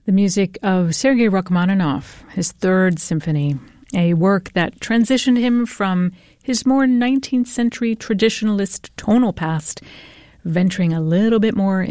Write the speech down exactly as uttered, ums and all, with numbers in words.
The music of Sergei Rachmaninoff, his Third Symphony, a work that transitioned him from his more nineteenth century traditionalist tonal past, venturing a little bit more